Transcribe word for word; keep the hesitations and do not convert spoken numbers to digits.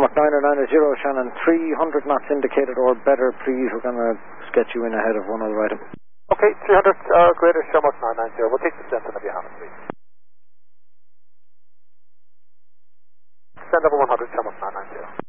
Shamrock niner niner zero, Shannon, three hundred knots indicated or better, please. We're going to sketch you in ahead of one other item. Okay, three hundred or greater, Shamrock nine nine zero. We'll take the Stenton if you have it, please. Send over one hundred, Shamrock nine nine zero.